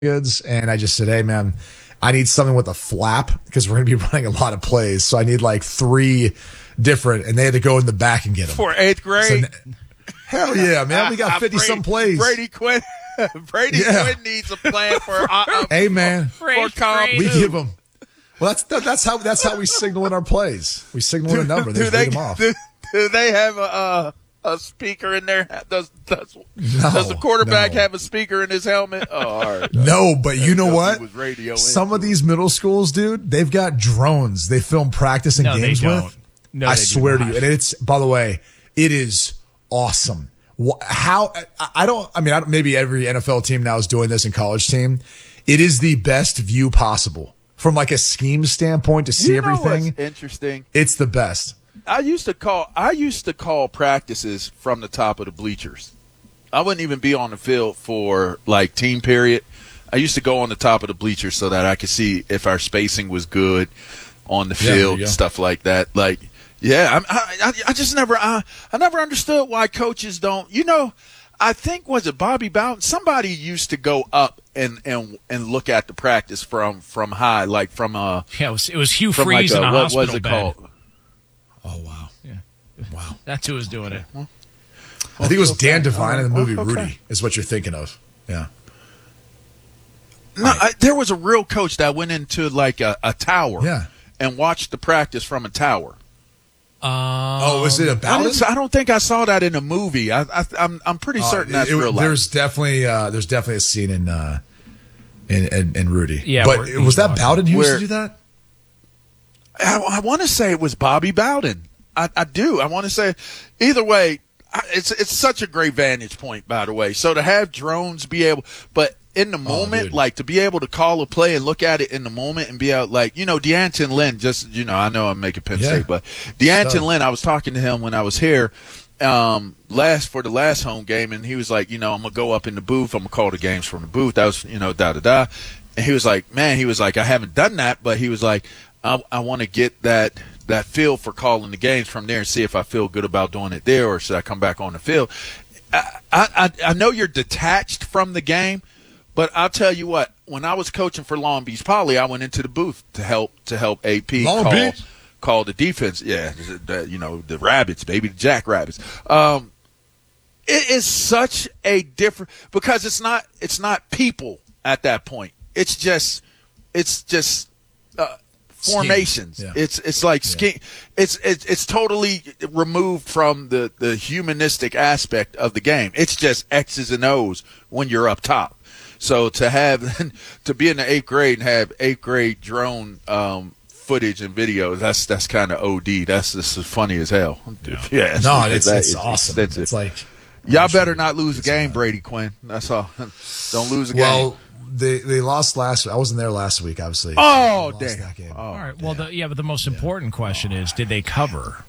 goods, and I just said, hey, man, I need something with a flap because we're going to be running a lot of plays. So I need like 3 different, and they had to go in the back and get them. For 8th grade? So, hell yeah, man. We got 50-some plays. Brady Quinn. Quinn needs a plan for hey, man. For college. We give them. Well, that's how we signal in our plays. We signal in a number. They read them off. Do they have a speaker in there? Does the quarterback have a speaker in his helmet? Oh, all right. No, but you know what? Some of these middle schools, dude, they've got drones they film practice and games with. No, I swear to you. And it's, by the way, it is awesome. Maybe every NFL team now is doing this and college team. It is the best view possible from like a scheme standpoint to see everything. What's interesting? It's the best. I used to call practices from the top of the bleachers. I wouldn't even be on the field for like team period. I used to go on the top of the bleachers so that I could see if our spacing was good on the field and stuff like that. Like, yeah, I just never understood why coaches don't. I think, was it Bobby Bowden? Somebody used to go up and look at the practice from high, like from it was Hugh Freeze in a hospital what was it bed. called? Oh wow, yeah, wow. That's who was doing it. I think it was Dan Devine in the movie Rudy. Is what you're thinking of? Yeah. No, there was a real coach that went into like a tower, and watched the practice from a tower. Was it about it? I don't think I saw that in a movie. I'm pretty certain that's real life. There's definitely a scene in Rudy. Yeah, but was that Bowden who used to do that? I want to say it was Bobby Bowden. I do. I want to say either way. It's such a great vantage point, by the way. So to have drones be able, but in the moment, like to be able to call a play and look at it in the moment and be out like, Deanton Lynn, I know I'm making Penn State, but Deanton Lynn, I was talking to him when I was here for the last home game, and he was like, I'm going to go up in the booth. I'm going to call the games from the booth. That was, da-da-da. And he was like, man, I haven't done that, but he was like, I want to get that feel for calling the games from there and see if I feel good about doing it there or should I come back on the field. I know you're detached from the game, but I'll tell you what, when I was coaching for Long Beach Poly, I went into the booth to help AP call the defense. Yeah, the Rabbits, baby, the Jackrabbits. It is such a different, because it's not people at that point. It's just formations. Yeah. It's like scheme. It's totally removed from the humanistic aspect of the game. It's just X's and O's when you're up top. So to be in the 8th grade and have 8th grade drone footage and video, that's kind of OD. That's just funny as hell. Yeah. No, it's awesome. It's like y'all better not lose a game, Brady Quinn. That's all. Don't lose a game. Well, they lost last. I wasn't there last week, obviously. Oh, damn! That game. All right. Well, but the most important question is, did they cover?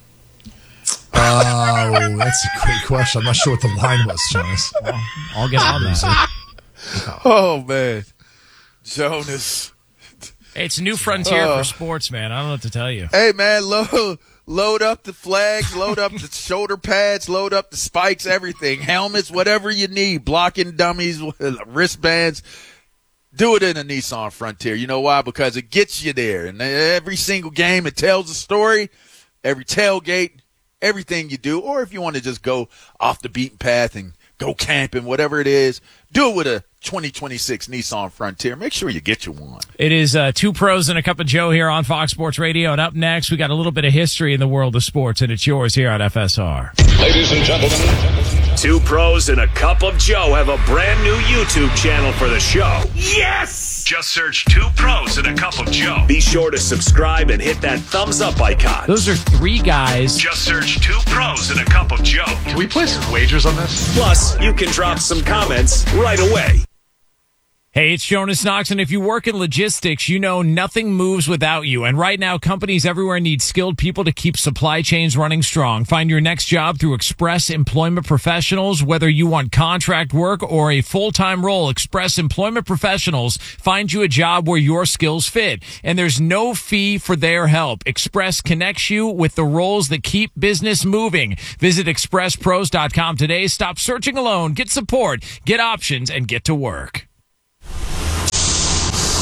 Oh, that's a great question. I'm not sure what the line was, Jonas. Well, I'll get on that. Oh man, Jonas! It's a new frontier for sports, man. I don't know what to tell you. Hey, man, load up the flags, load up the shoulder pads, load up the spikes, everything, helmets, whatever you need, blocking dummies, wristbands. Do it in a Nissan Frontier. You know why? Because it gets you there. And every single game, it tells a story. Every tailgate, everything you do. Or if you want to just go off the beaten path and go camping, whatever it is, do it with a 2026 Nissan Frontier. Make sure you get you one. It is 2 pros and a cup of Joe here on Fox Sports Radio. And up next, we got a little bit of history in the world of sports, and it's yours here on FSR. Ladies and gentlemen, 2 pros and a cup of Joe have a brand new YouTube channel for the show. Yes! Just search 2 pros and a cup of Joe. Be sure to subscribe and hit that thumbs up icon. Those are 3 guys. Just search 2 pros and a cup of Joe. Can we place some wagers on this? Plus, you can drop some comments right away. Hey, it's Jonas Knox, and if you work in logistics, you know nothing moves without you. And right now, companies everywhere need skilled people to keep supply chains running strong. Find your next job through Express Employment Professionals. Whether you want contract work or a full-time role, Express Employment Professionals find you a job where your skills fit. And there's no fee for their help. Express connects you with the roles that keep business moving. Visit expresspros.com today. Stop searching alone. Get support, get options, and get to work.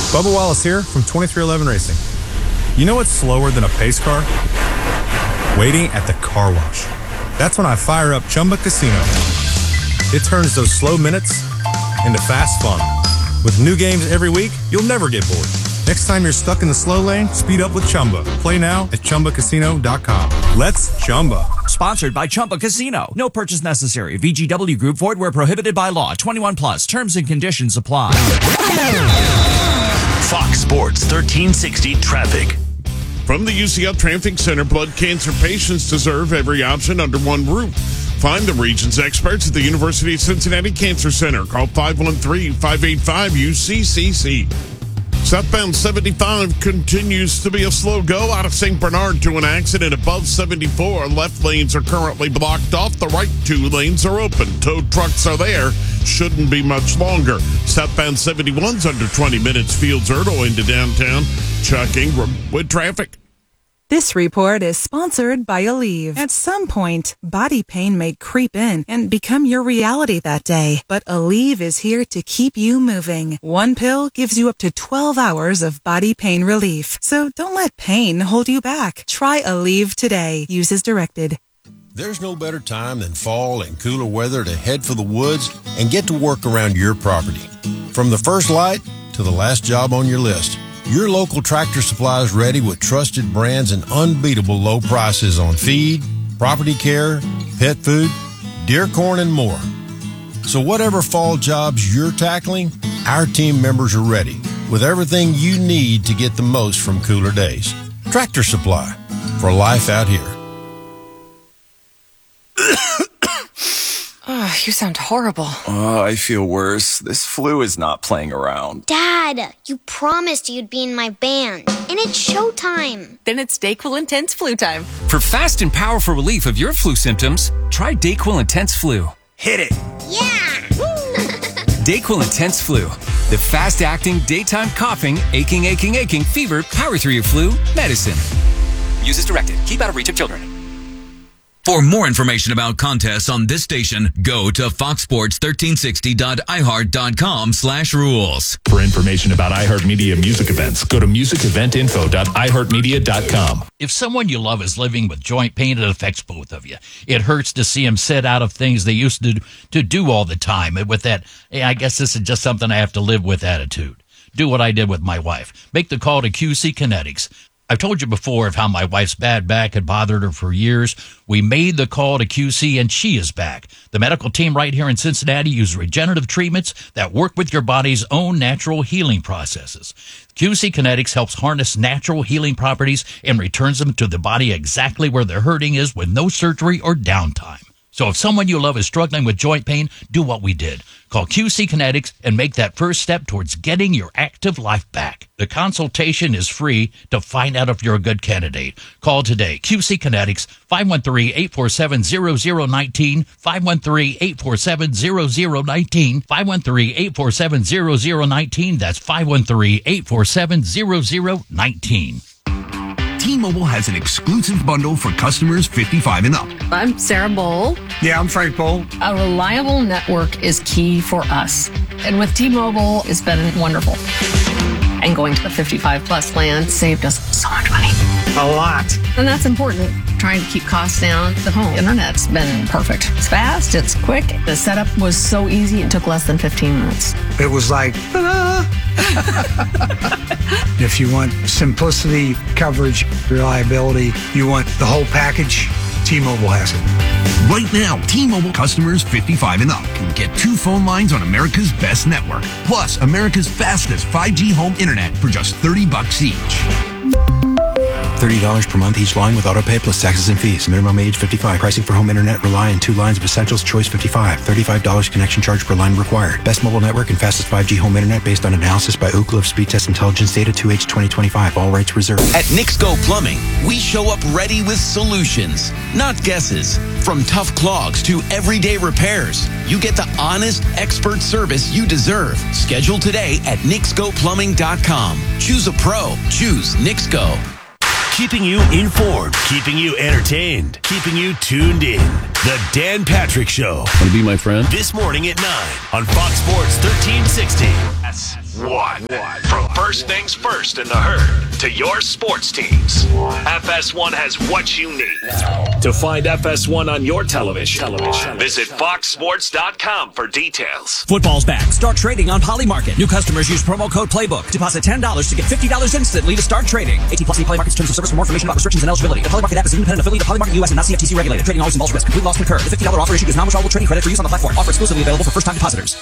Bubba Wallace here from 2311 Racing. You know what's slower than a pace car? Waiting at the car wash. That's when I fire up Chumba Casino. It turns those slow minutes into fast fun. With new games every week, you'll never get bored. Next time you're stuck in the slow lane, speed up with Chumba. Play now at ChumbaCasino.com. Let's Chumba. Sponsored by Chumba Casino. No purchase necessary. VGW Group. Void where prohibited by law. 21 plus. Terms and conditions apply. Fox Sports 1360 traffic. From the UCF Traffic Center, blood cancer patients deserve every option under one roof. Find the region's experts at the University of Cincinnati Cancer Center. Call 513-585-UCCC. Southbound 75 continues to be a slow go out of St. Bernard to an accident above 74. Left lanes are currently blocked off. The right two lanes are open. Tow trucks are there. Shouldn't be much longer. Southbound 71's under 20 minutes. Fields Erdo into downtown. Chuck Ingram with traffic. This report is sponsored by Aleve. At some point, body pain may creep in and become your reality that day. But Aleve is here to keep you moving. One pill gives you up to 12 hours of body pain relief. So don't let pain hold you back. Try Aleve today. Use as directed. There's no better time than fall and cooler weather to head for the woods and get to work around your property. From the first light to the last job on your list, your local Tractor Supply is ready with trusted brands and unbeatable low prices on feed, property care, pet food, deer corn, and more. So whatever fall jobs you're tackling, our team members are ready with everything you need to get the most from cooler days. Tractor Supply, for life out here. Oh, you sound horrible. Oh, I feel worse. This flu is not playing around. Dad, you promised you'd be in my band, and it's showtime. Then it's DayQuil Intense Flu time. For fast and powerful relief of your flu symptoms, try DayQuil Intense Flu. Hit it. Yeah! DayQuil Intense Flu. The fast-acting, daytime coughing, aching, fever, power through your flu medicine. Use as directed. Keep out of reach of children. For more information about contests on this station, go to foxsports1360.iheart.com/rules. For information about iHeartMedia music events, go to musiceventinfo.iheartmedia.com. If someone you love is living with joint pain, it affects both of you. It hurts to see them sit out of things they used to do all the time. And with that, hey, I guess this is just something I have to live with attitude. Do what I did with my wife. Make the call to QC Kinetics. I've told you before of how my wife's bad back had bothered her for years. We made the call to QC and she is back. The medical team right here in Cincinnati use regenerative treatments that work with your body's own natural healing processes. QC Kinetics helps harness natural healing properties and returns them to the body exactly where the hurting is with no surgery or downtime. So if someone you love is struggling with joint pain, do what we did. Call QC Kinetics and make that first step towards getting your active life back. The consultation is free to find out if you're a good candidate. Call today. QC Kinetics, 513-847-0019, 513-847-0019, 513-847-0019. That's 513-847-0019. T-Mobile has an exclusive bundle for customers 55 and up. I'm Sarah Bowl. Yeah, I'm Frank Bowl. A reliable network is key for us. And with T-Mobile, it's been wonderful. And going to the 55 plus plan saved us so much money. A lot. And that's important. Trying to keep costs down. The home internet's been perfect. It's fast, it's quick. The setup was so easy, it took less than 15 minutes. It was like, ta-da! If you want simplicity, coverage, reliability, you want the whole package, T-Mobile has it. Right now, T-Mobile customers 55 and up can get 2 phone lines on America's best network, plus America's fastest 5G home internet for just $30 each. $30 per month each line with autopay plus taxes and fees. Minimum age 55. Pricing for home internet rely on 2 lines of essentials. Choice 55. $35 connection charge per line required. Best mobile network and fastest 5G home internet based on analysis by Ookla of Speed Test Intelligence data 2H 2025. All rights reserved. At Nixco Plumbing, we show up ready with solutions, not guesses. From tough clogs to everyday repairs, you get the honest, expert service you deserve. Schedule today at NixcoPlumbing.com. Choose a pro. Choose Nixco. Keeping you informed, keeping you entertained, keeping you tuned in. The Dan Patrick Show. Want to be my friend? This morning at 9 on Fox Sports 1360. That's what? From first things first in the herd to your sports teams. FS1 has what you need. To find FS1 on your television, visit foxsports.com for details. Football's back. Start trading on Polymarket. New customers use promo code PLAYBOOK. Deposit $10 to get $50 instantly to start trading. 18+ Polymarket's terms of service. For more information about restrictions and eligibility. The Polymarket app is an independent affiliate of Polymarket US and not CFTC regulated. Trading always involves risk. Complete loss concurred. The $50 offer issued is non-withdrawable trading credit for use on the platform. Offer exclusively available for first-time depositors.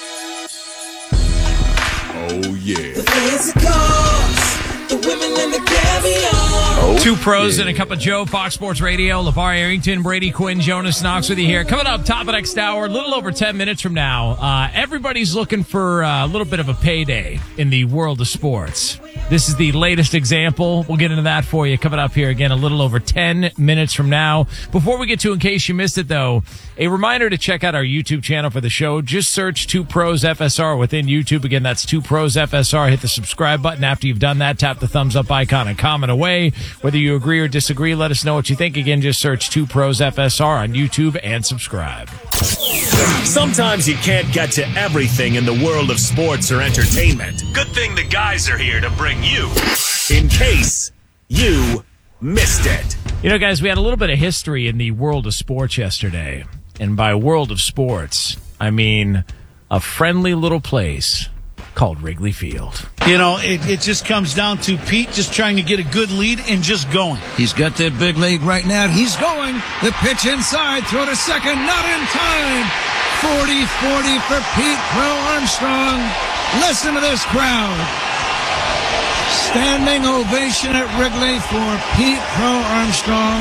Oh, yeah. The fancy cars, the women and the caviar. Two pros and a cup of Joe, Fox Sports Radio. LeVar Arrington, Brady Quinn, Jonas Knox with you here. Coming up, top of next hour, a little over 10 minutes from now. Everybody's looking for a little bit of a payday in the world of sports. This is the latest example. We'll get into that for you coming up here again a little over 10 minutes from now. Before we get to In Case You Missed It, though, a reminder to check out our YouTube channel for the show. Just search 2 Pros FSR within YouTube. Again, that's 2 Pros FSR. Hit the subscribe button. After you've done that, tap the thumbs up icon and comment away. Whether you agree or disagree, let us know what you think. Again, just search 2 Pros FSR on YouTube and subscribe. Sometimes you can't get to everything in the world of sports or entertainment. Good thing the guys are here to bring you In Case You Missed It. You know, guys, we had a little bit of history in the world of sports yesterday. And by world of sports, I mean a friendly little place called Wrigley Field. You know, it just comes down to Pete just trying to get a good lead and just going. He's got that big lead right now. He's going. The pitch inside. Throw to second. Not in time. 40-40 for Pete Crow Armstrong. Listen to this crowd. Standing ovation at Wrigley for Pete Crow Armstrong.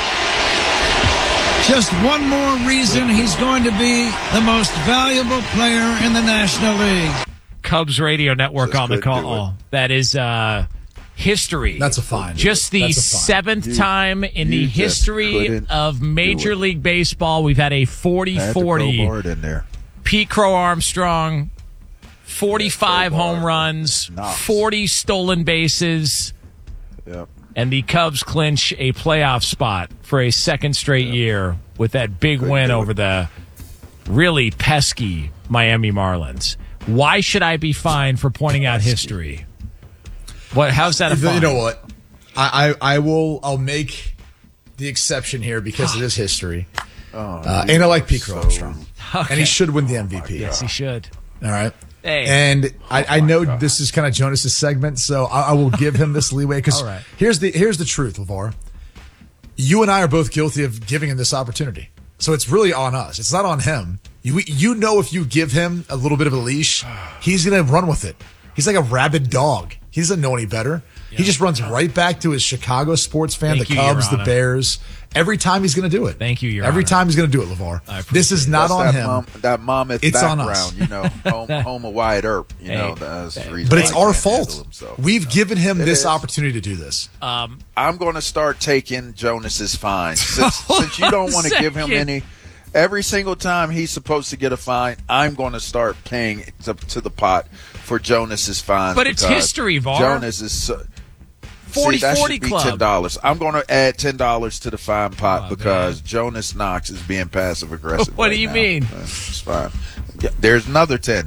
Just one more reason he's going to be the most valuable player in the National League. Cubs radio network on the call. That is history. That's a fine. Just the 7th time in the history of Major League Baseball we've had a 40-40. In there. Pete Crow Armstrong, 45 home runs, 40 stolen bases. Yep. And the Cubs clinch a playoff spot for a second straight year with that big win over the really pesky Miami Marlins. Why should I be fined for pointing out history? How's that a fine? You know what? I'll make the exception here because it is history. And I like Pete Crow Armstrong. Okay. And he should win the MVP. Yes, he should. All right. Hey. And I know this is kind of Jonas's segment, so I will give him this leeway because right. here's the truth, LeVar. You and I are both guilty of giving him this opportunity. So it's really on us. It's not on him. You know if you give him a little bit of a leash, he's going to run with it. He's like a rabid dog. He doesn't know any better. Yeah. He just runs right back to his Chicago sports fan, the Cubs, the Bears. Every time he's going to do it. Thank you, Your Every Honor. time he's going to do it, LeVar. This is not on him. That mammoth it's background, on us. you know, home of Wyatt Earp. You know, that's the reason. But it's our fault. Himself, We've given him this opportunity to do this. I'm going to start taking Jonas's fines since you don't want to give him any. Every single time he's supposed to get a fine, I'm going to start paying to the pot for Jonas's fines. But it's history, Var. Jonas is 40-40 club. $10. I'm going to add $10 to the fine pot because Jonas Knox is being passive aggressive. What do you mean? It's fine. Yeah, there's another 10.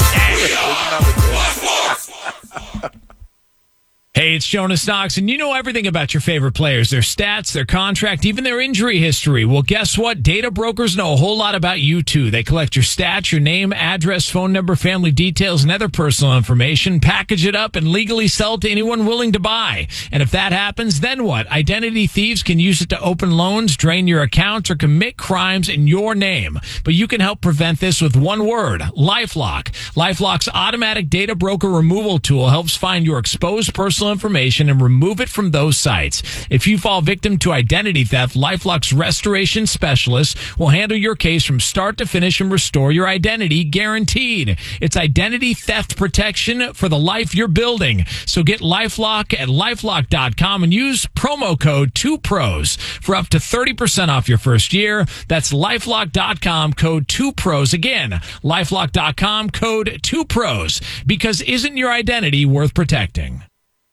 Hey, it's Jonas Knox, and you know everything about your favorite players, their stats, their contract, even their injury history. Well, guess what? Data brokers know a whole lot about you, too. They collect your stats, your name, address, phone number, family details, and other personal information, package it up, and legally sell it to anyone willing to buy. And if that happens, then what? Identity thieves can use it to open loans, drain your accounts, or commit crimes in your name. But you can help prevent this with one word, LifeLock. LifeLock's automatic data broker removal tool helps find your exposed personal information and remove it from those sites. If you fall victim to identity theft, LifeLock's restoration specialist will handle your case from start to finish and restore your identity guaranteed. It's identity theft protection for the life you're building. So get LifeLock at LifeLock.com and use promo code 2pros for up to 30% off your first year. That's LifeLock.com, code 2pros. Again, LifeLock.com, code 2pros. Because isn't your identity worth protecting?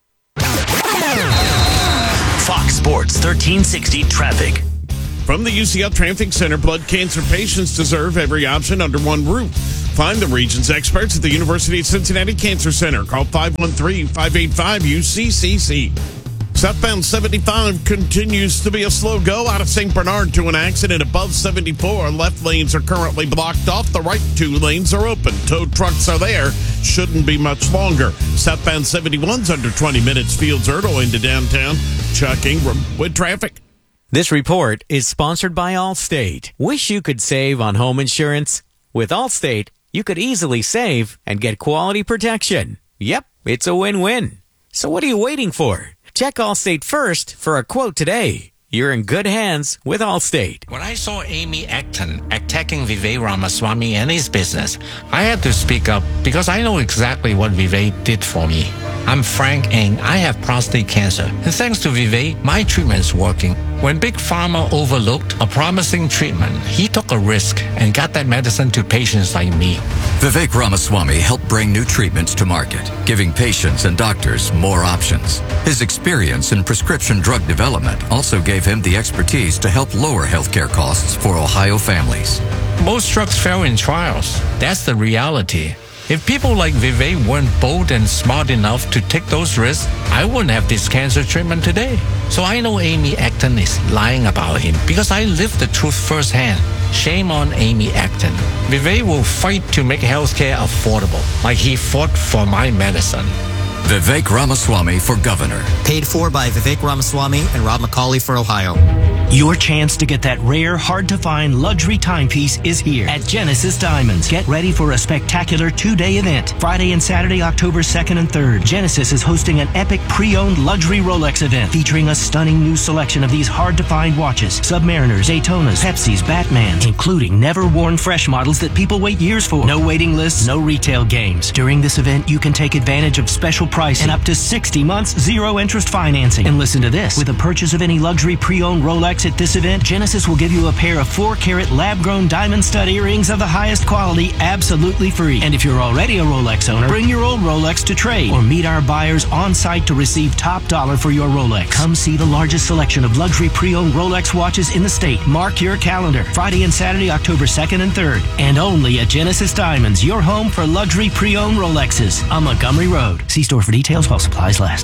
Fox Sports 1360 Traffic. From the UCL Traffic Center, blood cancer patients deserve every option under one roof. Find the region's experts at the University of Cincinnati Cancer Center. Call 513-585-UCCC. Southbound 75 continues to be a slow go out of St. Bernard to an accident above 74. Left lanes are currently blocked off. The right 2 lanes are open. Tow trucks are there. Shouldn't be much longer. Southbound 71's under 20 minutes. Fields Erdel into downtown. Chuck Ingram with traffic. This report is sponsored by Allstate. Wish you could save on home insurance? With Allstate, you could easily save and get quality protection. Yep, it's a win-win. So what are you waiting for? Check Allstate first for a quote today. You're in good hands with Allstate. When I saw Amy Acton attacking Vivek Ramaswamy and his business, I had to speak up because I know exactly what Vivek did for me. I'm Frank and I have prostate cancer. And thanks to Vivek, my treatment's working. When Big Pharma overlooked a promising treatment, he took a risk and got that medicine to patients like me. Vivek Ramaswamy helped bring new treatments to market, giving patients and doctors more options. His experience in prescription drug development also gave him the expertise to help lower healthcare costs for Ohio families. Most drugs fail in trials. That's the reality. If people like Vivek weren't bold and smart enough to take those risks, I wouldn't have this cancer treatment today. So I know Amy Acton is lying about him because I lived the truth firsthand. Shame on Amy Acton. Vivek will fight to make healthcare affordable, like he fought for my medicine. Vivek Ramaswamy for governor. Paid for by Vivek Ramaswamy and Rob McCauley for Ohio. Your chance to get that rare, hard-to-find luxury timepiece is here at Genesis Diamonds. Get ready for a spectacular 2-day event. Friday and Saturday, October 2nd and 3rd. Genesis is hosting an epic pre-owned luxury Rolex event featuring a stunning new selection of these hard-to-find watches. Submariners, Daytonas, Pepsis, Batmans, including never-worn fresh models that people wait years for. No waiting lists, no retail games. During this event, you can take advantage of special pricing and up to 60 months zero-interest financing. And listen to this. With a purchase of any luxury pre-owned Rolex at this event, Genesis will give you a pair of 4-carat lab-grown diamond stud earrings of the highest quality absolutely free. And if you're already a Rolex owner, bring your old Rolex to trade or meet our buyers on site to receive top dollar for your Rolex. Come see the largest selection of luxury pre-owned Rolex watches in the state. Mark your calendar. Friday and Saturday, October 2nd and 3rd. And only at Genesis Diamonds, your home for luxury pre-owned Rolexes on Montgomery Road. See store for details while supplies last.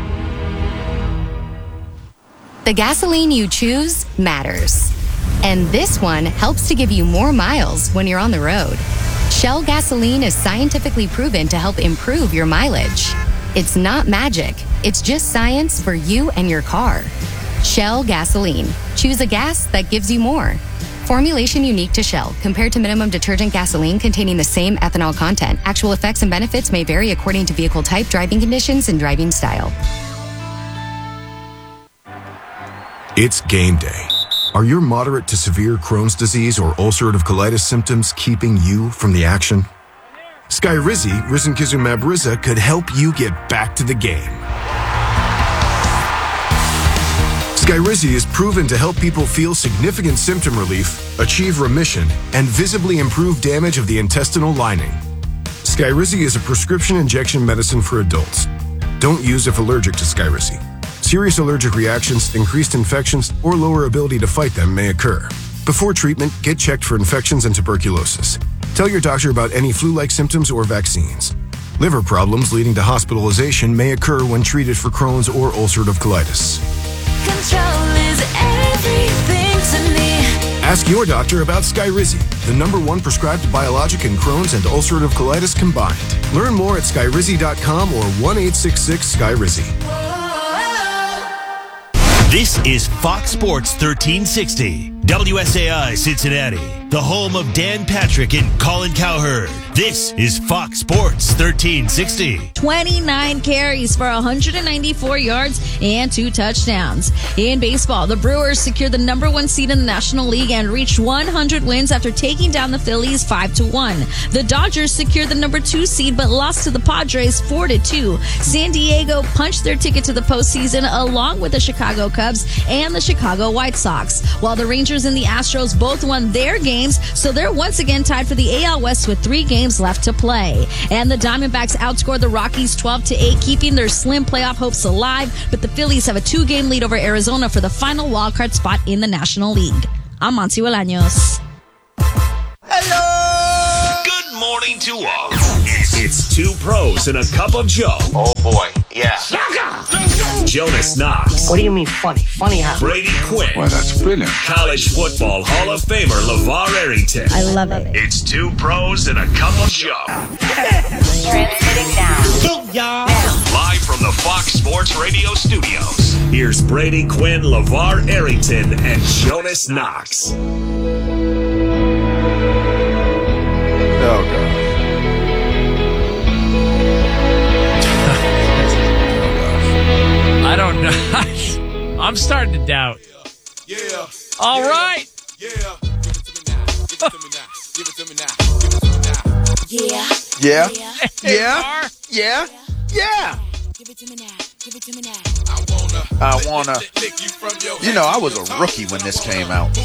The gasoline you choose matters. And this one helps to give you more miles when you're on the road. Shell gasoline is scientifically proven to help improve your mileage. It's not magic. It's just science for you and your car. Shell gasoline. Choose a gas that gives you more. Formulation unique to Shell, compared to minimum detergent gasoline containing the same ethanol content. Actual effects and benefits may vary according to vehicle type, driving conditions, and driving style. It's game day. Are your moderate to severe Crohn's disease or ulcerative colitis symptoms keeping you from the action? Skyrizi, risankizumab Riza, could help you get back to the game. Skyrizi is proven to help people feel significant symptom relief, achieve remission, and visibly improve damage of the intestinal lining. Skyrizi is a prescription injection medicine for adults. Don't use if allergic to Skyrizi. Serious allergic reactions, increased infections, or lower ability to fight them may occur. Before treatment, get checked for infections and tuberculosis. Tell your doctor about any flu-like symptoms or vaccines. Liver problems leading to hospitalization may occur when treated for Crohn's or ulcerative colitis. Control is everything to me. Ask your doctor about Skyrizi, the #1 prescribed biologic in Crohn's and ulcerative colitis combined. Learn more at skyrizi.com or 1-866-SKYRIZI. This is Fox Sports 1360, WSAI Cincinnati, the home of Dan Patrick and Colin Cowherd. This is Fox Sports 1360. 29 carries for 194 yards and 2 touchdowns. In baseball, the Brewers secured the #1 seed in the National League and reached 100 wins after taking down the Phillies 5-1. The Dodgers secured the #2 seed but lost to the Padres 4-2. San Diego punched their ticket to the postseason along with the Chicago Cubs and the Chicago White Sox, while the Rangers and the Astros both won their games, so they're once again tied for the AL West with 3 games left to play. And the Diamondbacks outscored the Rockies 12-8, keeping their slim playoff hopes alive, but the Phillies have a 2-game lead over Arizona for the final wildcard spot in the National League. I'm Monty Bolaños. Hello! Good morning, two of. It's two pros and a cup of Joe. Oh boy, yeah. Jonas Knox. What do you mean funny? Funny how? Brady Quinn. Well, that's brilliant. College football Hall of Famer LeVar Arrington. I love it. It's two pros and a cup of Joe. Transmitting now. Live from the Fox Sports Radio studios. Here's Brady Quinn, LeVar Arrington, and Jonas Knox. Oh, God. I don't know. I'm starting to doubt. Yeah. All right. Yeah. Give it to me now. Give it to me now. Give it to me now. Yeah. Yeah. Yeah. Give it to me now. Give it to me now. I wanna. You know, I was a rookie when this came out.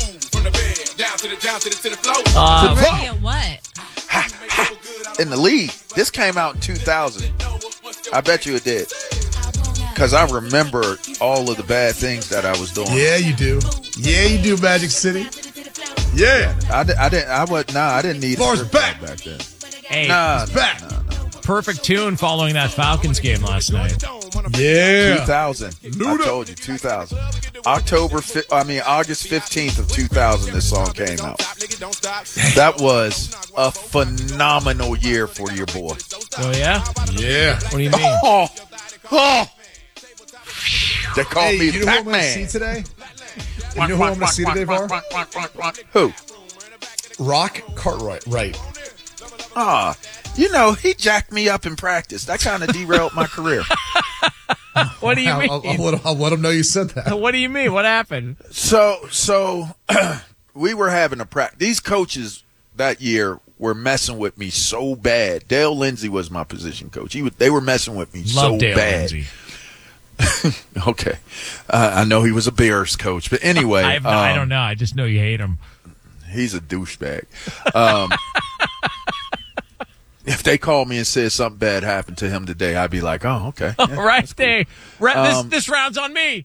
Ready at what? In the league. This came out in 2000. I bet you it did. Because I remember all of the bad things that I was doing. Yeah, you do. Yeah, you do, Magic City. Yeah. I didn't need Bar's back then. Hey, back. Perfect tune following that Falcons game last night. Yeah. 2000. I told you, 2000. August 15th of 2000, this song came out. That was a phenomenal year for your boy. Oh, yeah? Yeah. What do you mean? Oh. They call me you know who I'm going to Pac-Man. see today? You know who I'm going to see today, Var? Who? Rock Cartwright. Right. You know, he jacked me up in practice. That kind of derailed my career. What do you mean? I'll let him know you said that. What do you mean? What happened? So we were having a practice. These coaches that year were messing with me so bad. Dale Lindsey was my position coach. They were messing with me so Dale bad. Lindsey. Okay. I know he was a Bears coach, but anyway. I don't know. I just know you hate him. He's a douchebag. If they called me and said something bad happened to him today, I'd be like, oh, okay. Yeah, right there. Cool. This round's on me.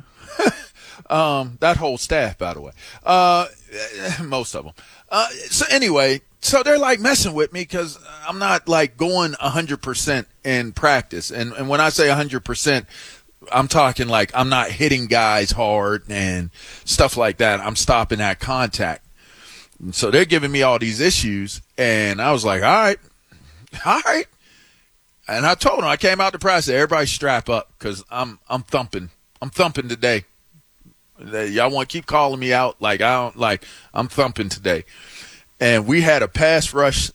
That whole staff, by the way. Most of them. So anyway, so they're like messing with me because I'm not like going 100% in practice. And when I say 100%, I'm talking like I'm not hitting guys hard and stuff like that. I'm stopping that contact. And so they're giving me all these issues. And I was like, all right. And I told them, I came out to practice, everybody strap up because I'm thumping. I'm thumping today. Y'all want to keep calling me out I'm thumping today. And we had a pass rush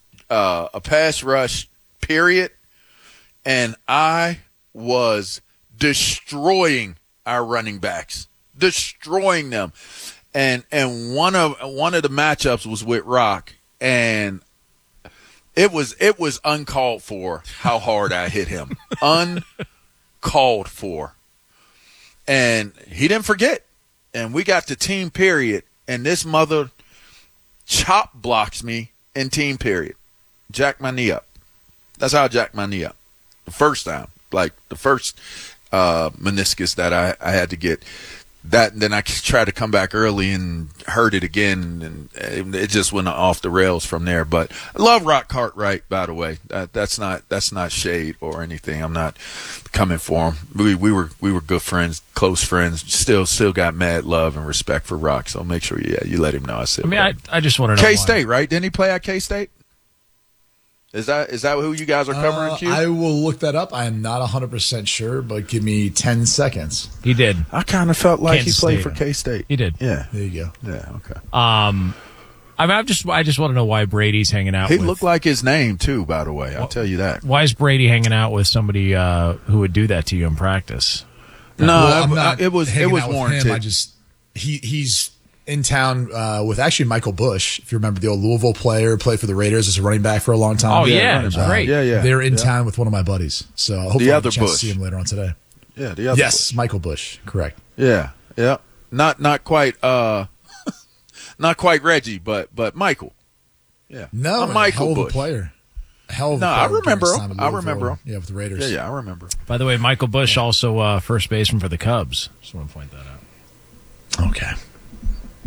period, and I was destroying our running backs, destroying them. And one of the matchups was with Rock, and it was uncalled for how hard I hit him. Uncalled for. And he didn't forget. And we got to team period, and this mother chop blocks me in team period. Jack my knee up. That's how I jacked my knee up. The first time. Like the first meniscus that I had to get. That, and then I tried to come back early and hurt it again, and it just went off the rails from there. But I love Rock Cartwright, by the way. That's not shade or anything. I'm not coming for him. We were good friends, close friends. Still got mad love and respect for Rock. So make sure you let him know I said. I mean, I just want to know K-State, right? Didn't he play at K-State? Is that who you guys are covering, Q? I will look that up. I am not 100% sure, but give me 10 seconds. He did. I kind of felt like Kansas he played State. for K-State. He did. Yeah. There you go. Yeah, okay. I just want to know why Brady's hanging out He with. looked like his name, too, by the way. I'll tell you that. Why is Brady hanging out with somebody who would do that to you in practice? No, it was warranted. Him. He's in town with actually Michael Bush. If you remember the old Louisville player, played for the Raiders as a running back for a long time. Oh, yeah, it's great. Yeah. They're in town with one of my buddies. So hopefully I'll get a chance to see him later on today. Yeah, the other Yes, Bush. Michael Bush. Correct. Yeah. Not quite not quite Reggie, but Michael. Yeah. No, Michael hell of a Bush. player. Hell of a No, player. I remember during his him. time at I Louisville. remember him. Yeah, with the Raiders. Yeah, I remember. By the way, Michael Bush also first baseman for the Cubs. Just want to point that out. Okay.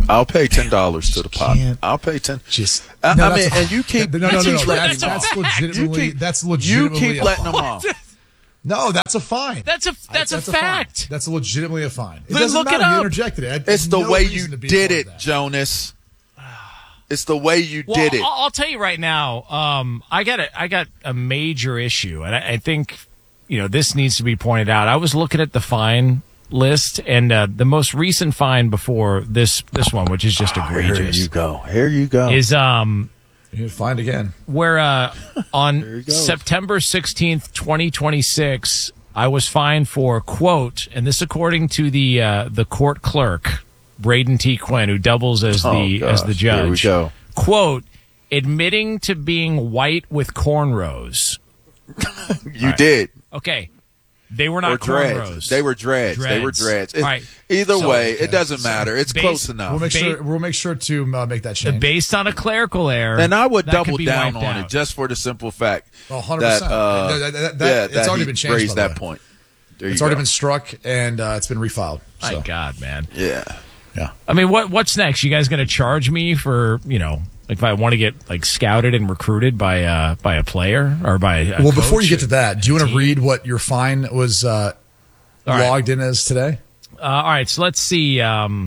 I'll pay $10 to the pot. I'll pay $10. Just and you keep That's You legitimately keep a letting them fine. off. No, that's a fine. That's a fine. fact. That's legitimately a fine. It Then doesn't look matter. it You up. interjected it. It's the No way reason you to be did part it, of that. Jonas. It's the way you Well, did it. I'll tell you right now. I got a major issue, and I think this needs to be pointed out. I was looking at the fine list, and the most recent fine before this one, which is just egregious. Here you go. Is You're fined again. where on September 16th, 2026, I was fined for, quote, and this according to the court clerk, Braden T. Quinn, who doubles as the judge. Here we go. Quote, admitting to being white with cornrows. You did. Okay. They were not Or dreads. cornrows. They were dreads. They were dreads. All right. Either way, it doesn't matter. It's close enough. We'll make sure to make that change. Based on a clerical error. And I would that double could be down wiped on out. it just for the simple fact 100%. that It's already he been changed. raised by the that way. point. It's already been struck and it's been refiled. My God, man. Yeah. I mean, what's next? You guys going to charge me for, like if I want to get like scouted and recruited by a player or by a Well, before you coach get to that, do you want to read what your fine was logged in as today? all right, so let's see.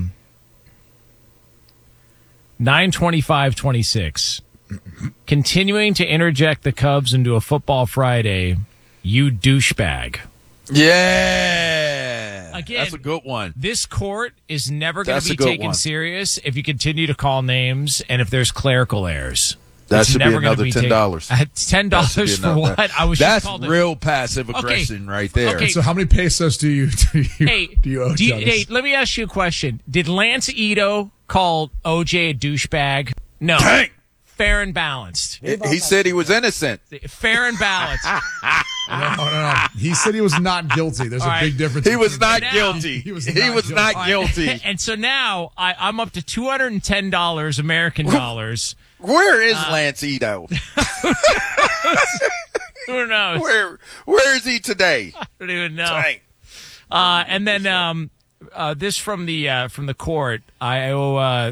9/25/26. Continuing to interject the Cubs into a football Friday, you douchebag. Yeah. Again, that's a good one. This court is never going That's to a be good taken one. serious if you continue to call names and if there's clerical errors. That It's should be never gonna another be $10. taken- $10 for what? I was That's just called real passive aggression right there. Okay. So how many pesos do you Hey, do you owe Jonas? hey, let me ask you a question. Did Lance Ito call OJ a douchebag? No. Dang. Fair and balanced. He said he was innocent. Fair and balanced. No. He said he was not guilty. There's All a right. big difference. He was between- not guilty. He was not All right. guilty. And so now I'm up to $210 American dollars. Where is Lance Ito? Who knows? Where is he today? I don't even know. Dang. And then this from the court, I owe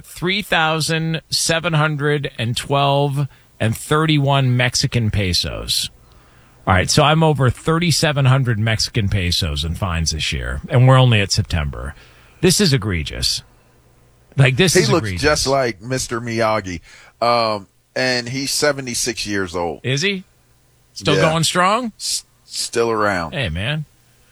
3,712.31 Mexican pesos. All right, so I'm over 3,700 Mexican pesos in fines this year, and we're only at September. This is egregious. Like this He is looks egregious. just like Mr. Miyagi, and he's 76 years old. Is he still Yeah. going strong? Still around. Hey, man,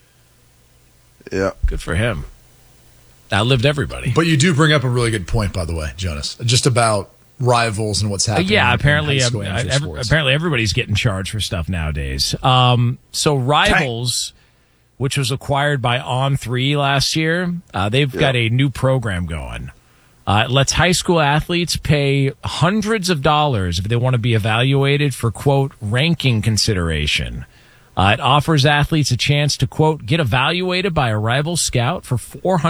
Yeah. good for him. Outlived everybody. But you do bring up a really good point, by the way, Jonas, just about rivals and what's happening. Yeah, in apparently, high school amateur sports. apparently everybody's getting charged for stuff nowadays. So Rivals, which was acquired by On3 last year, they've got a new program going. It lets high school athletes pay hundreds of dollars if they want to be evaluated for, quote, ranking consideration. It offers athletes a chance to, quote, get evaluated by a rival scout for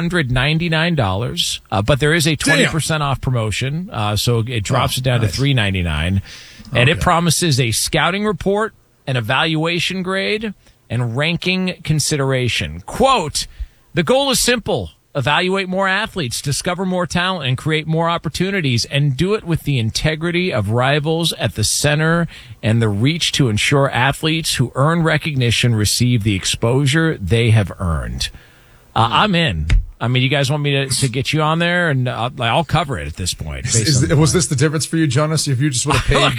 $499. But there is a 20% off promotion. So it drops it down to $399. And it promises a scouting report, an evaluation grade, and ranking consideration. Quote, the goal is simple. Evaluate more athletes, discover more talent, and create more opportunities, and do it with the integrity of Rivals at the center and the reach to ensure athletes who earn recognition receive the exposure they have earned. I'm in. I mean, you guys want me to get you on there, and I'll cover it at this point. Was this the difference for you, Jonas? If you just would have paid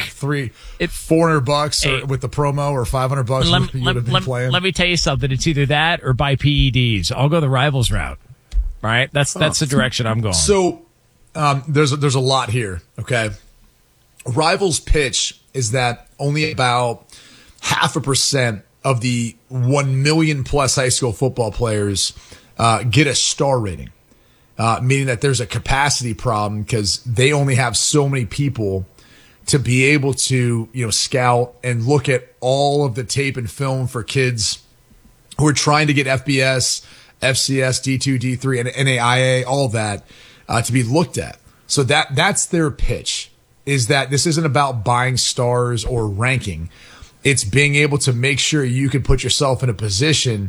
$400 or with the promo or $500, you would have been playing. Let me tell you something. It's either that or buy PEDs. I'll go the Rivals route. Right? That's the direction I'm going. So there's a lot here, okay? Rivals' pitch is that only about 0.5% of the 1 million plus high school football players get a star rating, meaning that there's a capacity problem because they only have so many people to be able to, scout and look at all of the tape and film for kids who are trying to get FBS, FCS, D2, D3, and NAIA, all that, to be looked at. So that's their pitch, is that this isn't about buying stars or ranking. It's being able to make sure you can put yourself in a position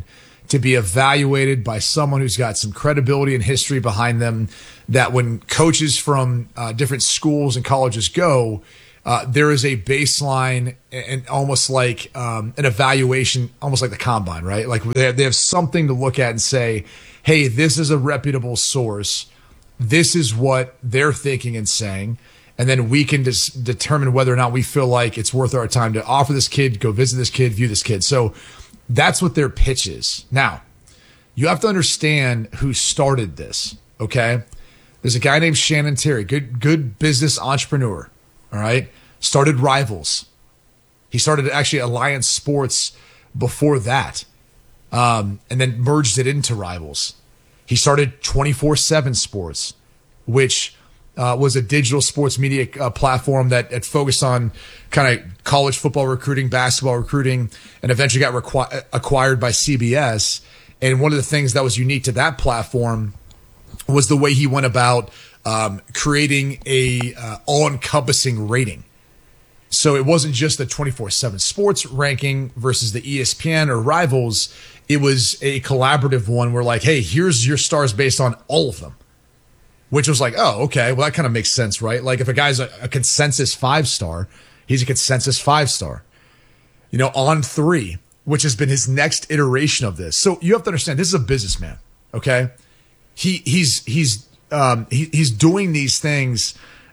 to be evaluated by someone who's got some credibility and history behind them, that when coaches from different schools and colleges go, there is a baseline and almost like an evaluation, almost like the combine, right? Like they have something to look at and say, hey, this is a reputable source. This is what they're thinking and saying. And then we can just determine whether or not we feel like it's worth our time to offer this kid, go visit this kid, view this kid. So that's what their pitch is. Now, you have to understand who started this, okay? There's a guy named Shannon Terry, good business entrepreneur, all right? Started Rivals. He started actually Alliance Sports before that, and then merged it into Rivals. He started 24/7 Sports, which was a digital sports media platform that focused on kind of college football recruiting, basketball recruiting, and eventually got acquired by CBS. And one of the things that was unique to that platform was the way he went about creating a all-encompassing rating. So it wasn't just the 24/7 Sports ranking versus the ESPN or Rivals. It was a collaborative one where like, hey, here's your stars based on all of them. Which was like, oh, okay, well, that kind of makes sense, right? Like if a guy's a consensus 5-star, he's a consensus 5-star. You know, On3, which has been his next iteration of this. So you have to understand, this is a businessman, okay? He's doing these things,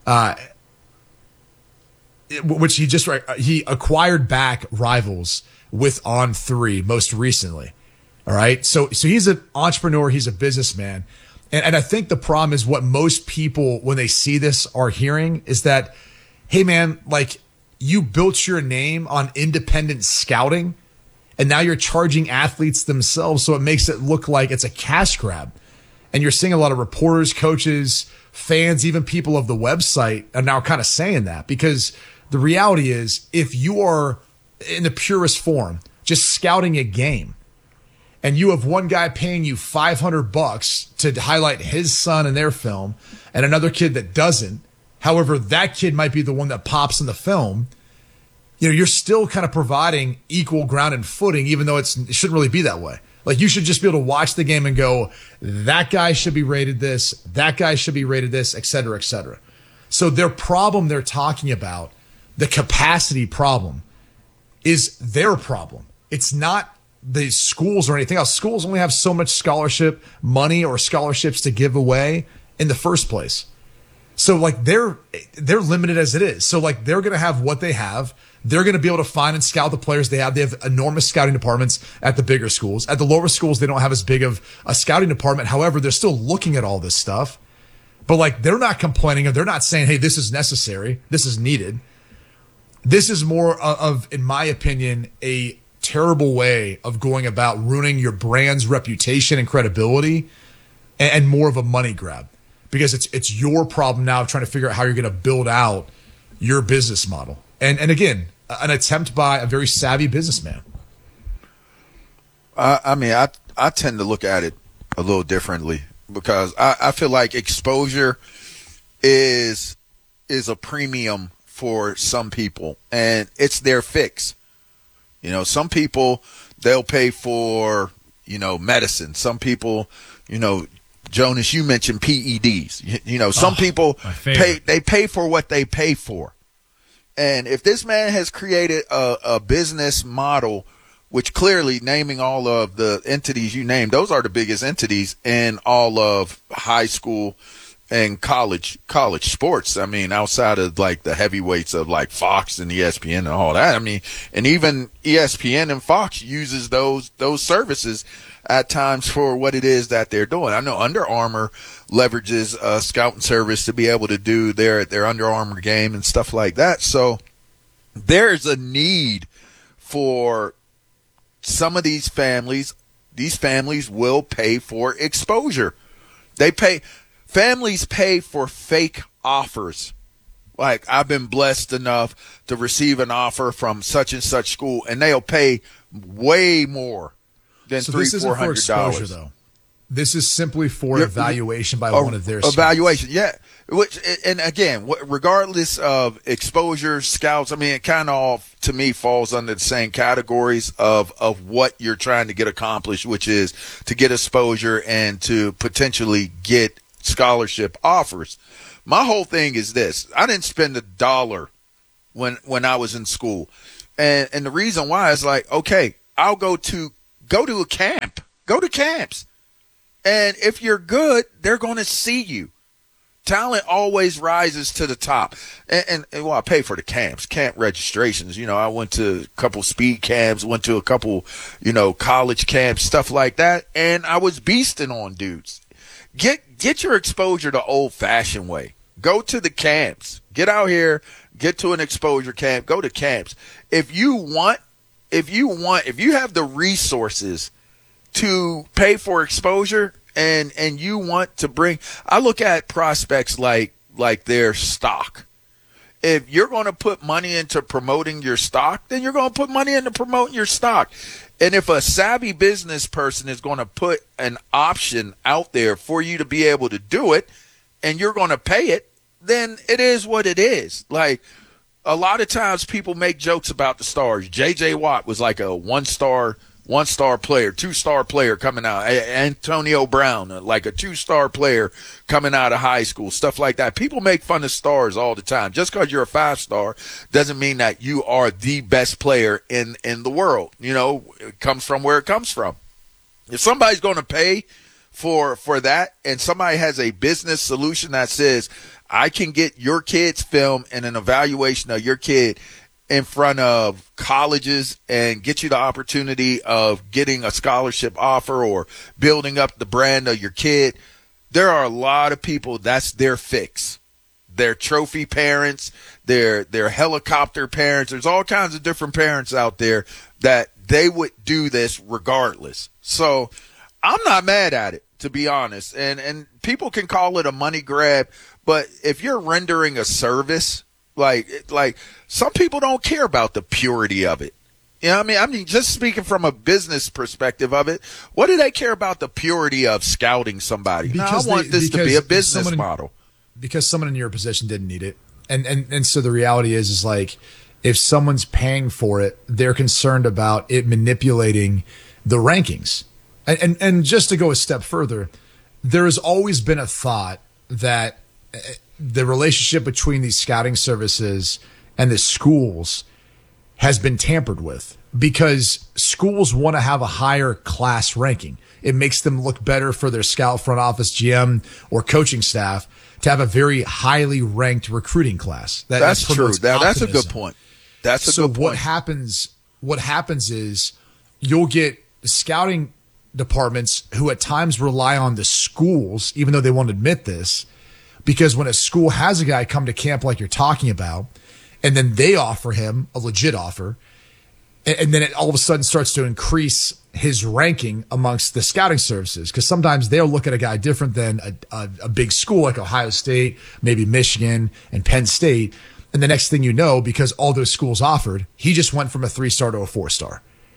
which he acquired back Rivals with On3 most recently. All right, so he's an entrepreneur, he's a businessman. And I think the problem is what most people, when they see this, are hearing is that, hey, man, like you built your name on independent scouting and now you're charging athletes themselves. So it makes it look like it's a cash grab. And you're seeing a lot of reporters, coaches, fans, even people of the website are now kind of saying that, because the reality is if you are in the purest form, just scouting a game, and you have one guy paying you $500 to highlight his son in their film and another kid that doesn't. However, that kid might be the one that pops in the film. You know, you're still kind of providing equal ground and footing, even though it shouldn't really be that way. Like you should just be able to watch the game and go, that guy should be rated this, that guy should be rated this, et cetera, et cetera. So their problem they're talking about, the capacity problem, is their problem. It's not the schools or anything else. Schools only have so much scholarship money or scholarships to give away in the first place. So like they're limited as it is. So like they're going to have what they have. They're going to be able to find and scout the players they have. They have enormous scouting departments at the bigger schools. At the lower schools, they don't have as big of a scouting department. However, they're still looking at all this stuff. But like they're not complaining, or they're not saying, hey, this is necessary, this is needed. This is more of, in my opinion, a terrible way of going about ruining your brand's reputation and credibility, and more of a money grab, because it's your problem now trying to figure out how you're going to build out your business model. And again, an attempt by a very savvy businessman. I mean, I tend to look at it a little differently, because I feel like exposure is a premium for some people, and it's their fix. You know, some people, they'll pay for, you know, medicine. Some people, you know, Jonas, you mentioned PEDs. You know, some people pay for what they pay for. And if this man has created a business model, which clearly, naming all of the entities you named, those are the biggest entities in all of high school and college sports. I mean, outside of like the heavyweights of like Fox and ESPN and all that. I mean, and even ESPN and Fox uses those services at times for what it is that they're doing. I know Under Armour leverages a scouting service to be able to do their Under Armour game and stuff like that. So there's a need for some of these families. These families will pay for exposure. Families pay for fake offers. Like, I've been blessed enough to receive an offer from such and such school, and they'll pay way more than $300-$400. Though. This is simply for evaluation by one of their scouts. Evaluation, yeah. Which, and again, regardless of exposure, scouts, I mean, it kind of, to me, falls under the same categories of what you're trying to get accomplished, which is to get exposure and to potentially get scholarship offers. My whole thing is this. I didn't spend $1 when I was in school. And the reason why is like, okay, I'll go to a camp. Go to camps. And if you're good, they're going to see you. Talent always rises to the top. And I pay for the camp registrations. You know, I went to a couple speed camps, went to a couple, college camps, stuff like that. And I was beasting on dudes. Get your exposure the old fashioned way. Go to the camps. Get out here, get to an exposure camp, go to camps. If you have the resources to pay for exposure and you want to bring, I look at prospects like their stock. If you're going to put money into promoting your stock, then you're going to put money into promoting your stock. And if a savvy business person is going to put an option out there for you to be able to do it and you're going to pay it, then it is what it is. Like, a lot of times people make jokes about the stars. J.J. Watt was like a one-star player, 2-star player coming out. Antonio Brown, like a 2-star player coming out of high school, stuff like that. People make fun of stars all the time. Just because you're a 5-star doesn't mean that you are the best player in the world. It comes from where it comes from. If somebody's going to pay for that and somebody has a business solution that says, I can get your kid's film and an evaluation of your kid in front of colleges and get you the opportunity of getting a scholarship offer or building up the brand of your kid. There are a lot of people, that's their fix. Their trophy parents, their helicopter parents. There's all kinds of different parents out there that they would do this regardless. So I'm not mad at it, to be honest. And people can call it a money grab, but if you're rendering a service, like some people don't care about the purity of it. You know what I mean? Just speaking from a business perspective of it, what do they care about the purity of scouting somebody? I want this to be a business model. Because someone in your position didn't need it. And so the reality is like, if someone's paying for it, they're concerned about it manipulating the rankings. And just to go a step further, there has always been a thought that the relationship between these scouting services and the schools has been tampered with because schools want to have a higher class ranking. It makes them look better for their scout front office GM or coaching staff to have a very highly ranked recruiting class. That's true. That's a good point. That's a good point. What happens is you'll get scouting departments who at times rely on the schools, even though they won't admit this, because when a school has a guy come to camp like you're talking about, and then they offer him a legit offer, and then it all of a sudden starts to increase his ranking amongst the scouting services, because sometimes they'll look at a guy different than a big school like Ohio State, maybe Michigan and Penn State. And the next thing you know, because all those schools offered, he just went from a 3-star to a 4-star.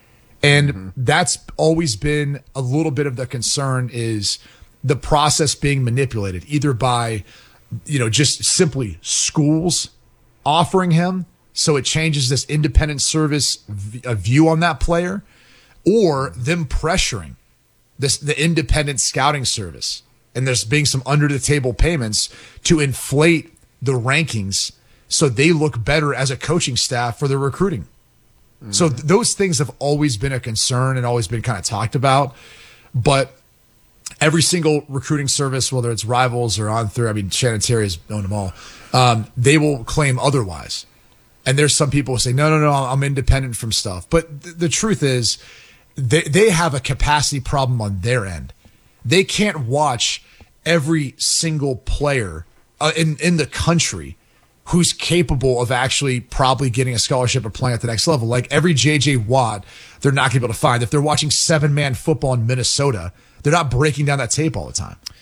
And that's always been a little bit of the concern, is the process being manipulated either by, just simply schools offering him, so it changes this independent service view on that player, or them pressuring the independent scouting service. And there's being some under the table payments to inflate the rankings so they look better as a coaching staff for their recruiting. So those things have always been a concern and always been kind of talked about. But every single recruiting service, whether it's Rivals or On Through, Shannon Terry has owned them all, they will claim otherwise. And there's some people who say, no, I'm independent from stuff. But the truth is, they have a capacity problem on their end. They can't watch every single player in the country who's capable of actually probably getting a scholarship or playing at the next level. Like every J.J. Watt, they're not going to be able to find. If they're watching 7-man football in Minnesota, they're not breaking down that tape all the time.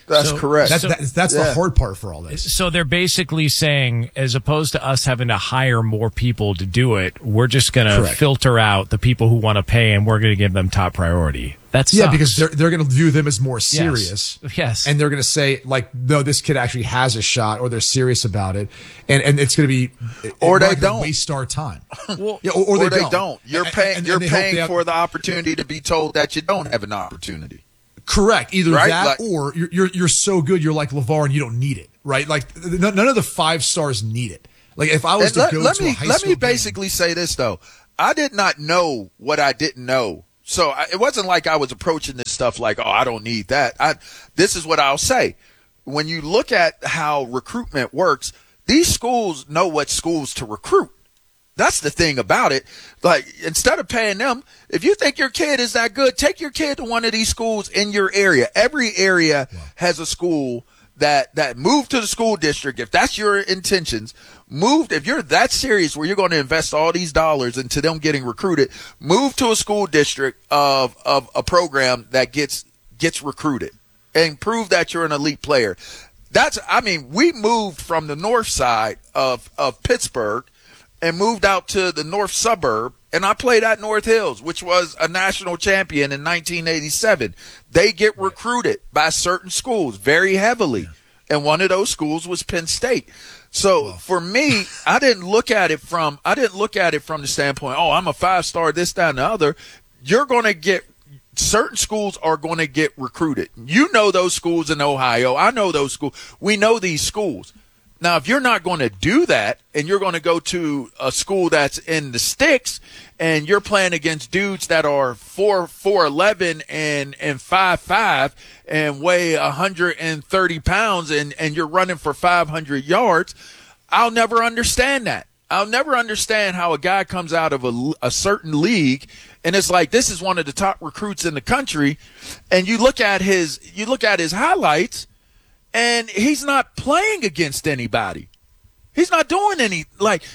That's correct. That's the hard part for all this. So they're basically saying, as opposed to us having to hire more people to do it, we're just going to filter out the people who want to pay, and we're going to give them top priority. That's because they're going to view them as more serious. Yes. And they're going to say, like, no, this kid actually has a shot, or they're serious about it, and it's going to be, or they don't waste our time. Well, or they don't. You're paying for the opportunity to be told that you don't have an opportunity. Correct. Either that, or you're so good you're like LeVar and you don't need it, right? Like none of the 5 stars need it. Like if I was to go to a high school let me basically say this though. I did not know what I didn't know, so it wasn't like I was approaching this stuff like, oh, I don't need that. This is what I'll say. When you look at how recruitment works, these schools know what schools to recruit. That's the thing about it. Like, instead of paying them, if you think your kid is that good, take your kid to one of these schools in your area. Every area has a school that moved to the school district. If that's your intentions, if you're that serious where you're going to invest all these dollars into them getting recruited, move to a school district of a program that gets recruited and prove that you're an elite player. We moved from the north side of Pittsburgh and moved out to the north suburb, and I played at North Hills, which was a national champion in 1987. They get recruited by certain schools very heavily, and one of those schools was Penn State. So for me, I didn't look at it from the standpoint, oh, I'm a 5-star, this, that, and the other. You're going to get certain schools are going to get recruited. You know those schools in Ohio. I know those schools. We know these schools. Now, if you're not going to do that and you're going to go to a school that's in the sticks and you're playing against dudes that are 4'11" and 5'5" and weigh 130 pounds and you're running for 500 yards, I'll never understand that. I'll never understand how a guy comes out of a certain league and it's like, this is one of the top recruits in the country, and you look at his highlights, and he's not playing against anybody. He's not doing any,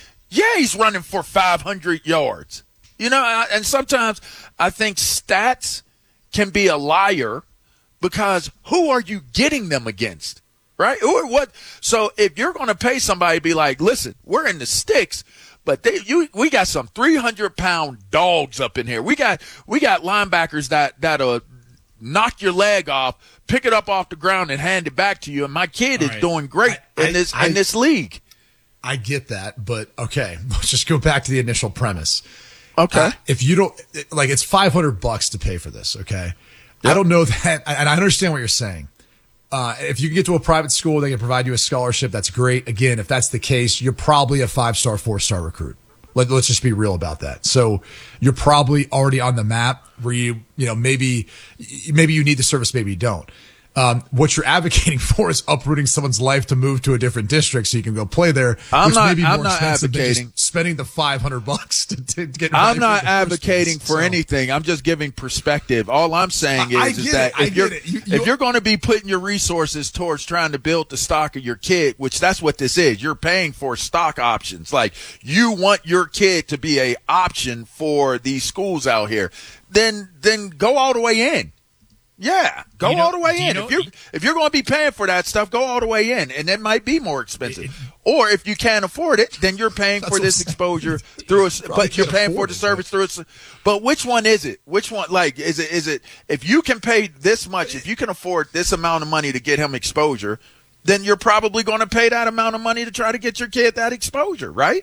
he's running for 500 yards. And sometimes I think stats can be a liar because who are you getting them against, right? What? So if you're going to pay somebody to be like, listen, we're in the sticks, but we got some 300-pound dogs up in here. We got linebackers that'll knock your leg off, pick it up off the ground, and hand it back to you. And my kid is doing great in this league. I get that, but okay, let's just go back to the initial premise. Okay, if you don't it's $500 to pay for this. Okay, yep. I don't know that, and I understand what you're saying. If you can get to a private school, they can provide you a scholarship. That's great. Again, if that's the case, you're probably a 5-star, 4-star recruit. Let's just be real about that. So you're probably already on the map where maybe you need the service, maybe you don't. What you're advocating for is uprooting someone's life to move to a different district so you can go play there. I'm not advocating spending the $500 to get. I'm not advocating for anything. I'm just giving perspective. All I'm saying is that if you're going to be putting your resources towards trying to build the stock of your kid, which that's what this is, you're paying for stock options. Like, you want your kid to be a option for these schools out here. Then go all the way in. Yeah, go all the way in. If you're going to be paying for that stuff, go all the way in, and it might be more expensive. Or if you can't afford it, then you're paying for this exposure through but you're paying for the service through it. But which one is it? Which one? Is it if you can pay this much, if you can afford this amount of money to get him exposure, then you're probably going to pay that amount of money to try to get your kid that exposure, right?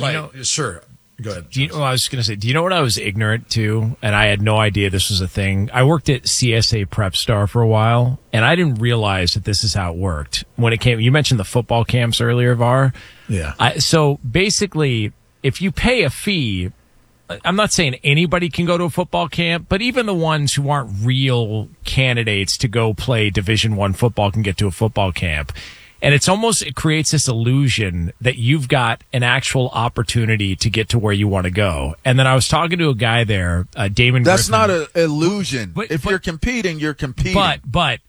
Sure. Go ahead. I was going to say, do you know what I was ignorant to? And I had no idea this was a thing. I worked at CSA Prep Star for a while, and I didn't realize that this is how it worked. When it came, you mentioned the football camps earlier, Var. Yeah. So basically, if you pay a fee, I'm not saying anybody can go to a football camp, but even the ones who aren't real candidates to go play Division I football can get to a football camp. And it creates this illusion that you've got an actual opportunity to get to where you want to go. And then I was talking to a guy there, Damon That's Griffin. not an illusion. If you're competing, you're competing. But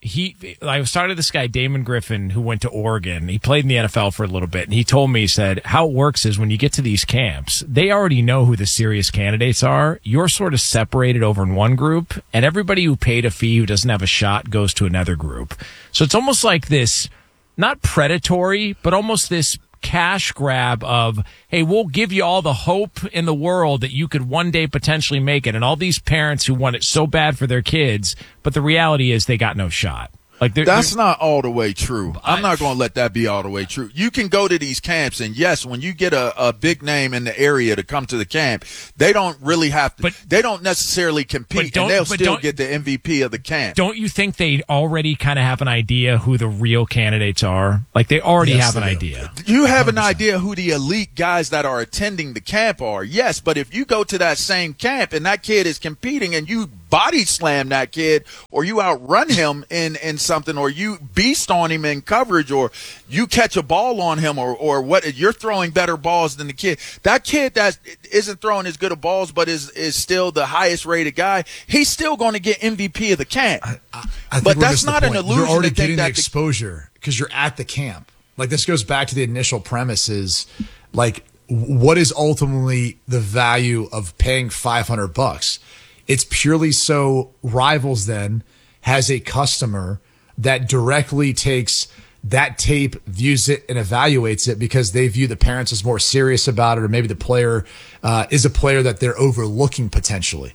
I was talking to this guy, Damon Griffin, who went to Oregon. He played in the NFL for a little bit. And he told me, he said, how it works is when you get to these camps, they already know who the serious candidates are. You're sort of separated over in one group, and everybody who paid a fee who doesn't have a shot goes to another group. So it's almost like this, not predatory, but almost this cash grab of, hey, we'll give you all the hope in the world that you could one day potentially make it. And all these parents who want it so bad for their kids, but the reality is they got no shot. Like that's not all the way true. I'm not going to let that be all the way true. You can go to these camps, and yes, when you get a big name in the area to come to the camp, they don't really have to. They don't necessarily compete, and they'll still get the MVP of the camp. Don't you think they already kind of have an idea who the real candidates are? Like they already have an idea. You have an idea who the elite guys that are attending the camp are, yes. But if you go to that same camp and that kid is competing and you body slam that kid, or you outrun him in something, or you beast on him in coverage, or you catch a ball on him, or what, you're throwing better balls than the kid. That kid that isn't throwing as good of balls but is still the highest rated guy, he's still going to get MVP of the camp. I but that's not an illusion. You're already to getting think the exposure because you're at the camp. Like this goes back to the initial premise is like, what is ultimately the value of paying $500? It's purely so Rivals then has a customer that directly takes that tape, views it, and evaluates it because they view the parents as more serious about it, or maybe the player is a player that they're overlooking potentially.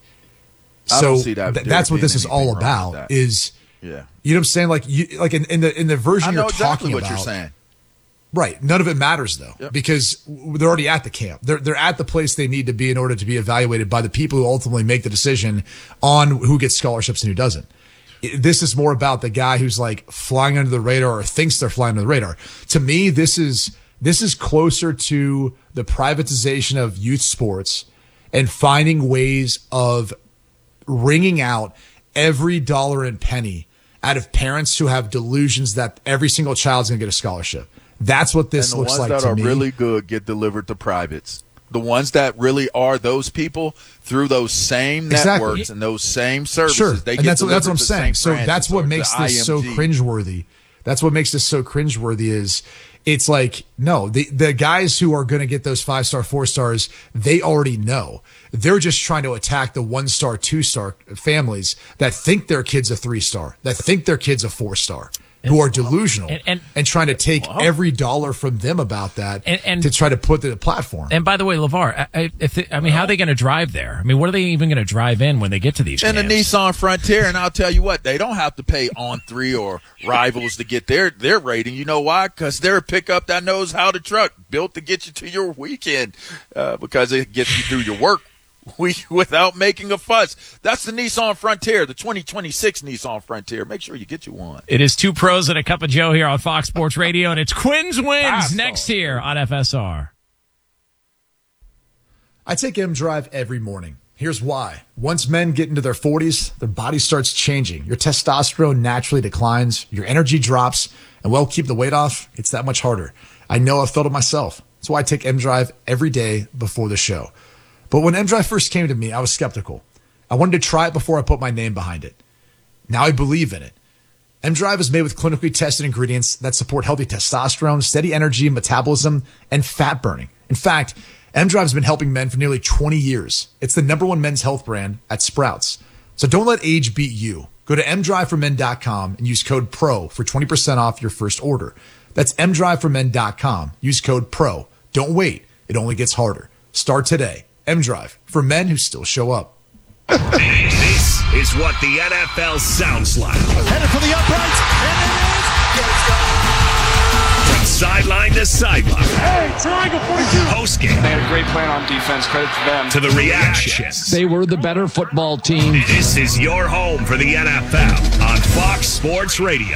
I don't see that That's what this is all about. Is you know what I'm saying? Like in the version you're talking about. What you're saying. Right. None of it matters though, because they're already at the camp. They're at the place they need to be in order to be evaluated by the people who ultimately make the decision on who gets scholarships and who doesn't. This is more about the guy who's like flying under the radar or thinks they're flying under the radar. To me, this is closer to the privatization of youth sports and finding ways of wringing out every dollar and penny out of parents who have delusions that every single child's going to get a scholarship. That's what this looks like to me. The ones that are really good get delivered to privates. The ones that really are those people through those same networks and those same services. They and that's what I'm saying. So that's what makes this so cringeworthy. That's what makes this so cringeworthy is it's like, no, the guys who are going to get those 5-star, 4-stars, they already know. They're just trying to attack the 1-star, 2-star families that think their kid's a 3-star, that think their kid's a 4-star. Who are delusional and trying to take every dollar from them about that and to try to put the platform. And by the way, LeVar, how are they going to drive there? I mean, what are they even going to drive in when they get to these camps? And the Nissan Frontier, and I'll tell you what, they don't have to pay On3 or Rivals to get their rating. You know why? Because they're a pickup that knows how to truck, built to get you to your weekend because it gets you through your work without making a fuss. That's the Nissan Frontier, the 2026 Nissan Frontier. Make sure you get you one. It is Two Pros and a Cup of Joe here on Fox Sports Radio, and it's Quinn's Wins next here on FSR. I take M-Drive every morning. Here's why. Once men get into their 40s, their body starts changing. Your testosterone naturally declines, your energy drops, and keep the weight off, it's that much harder. I know I've felt it myself. That's why I take M-Drive every day before the show. But when M-Drive first came to me, I was skeptical. I wanted to try it before I put my name behind it. Now I believe in it. M-Drive is made with clinically tested ingredients that support healthy testosterone, steady energy, metabolism, and fat burning. In fact, M-Drive has been helping men for nearly 20 years. It's the #1 men's health brand at Sprouts. So don't let age beat you. Go to mdriveformen.com and use code PRO for 20% off your first order. That's mdriveformen.com. Use code PRO. Don't wait. It only gets harder. Start today. M-Drive, for men who still show up. This is what the NFL sounds like. Headed for the uprights, and it is. From sideline to sideline. Hey, triangle 42. Post game. They had a great plan on defense. Credit to them. To the reactions. They were the better football team. This is your home for the NFL on Fox Sports Radio.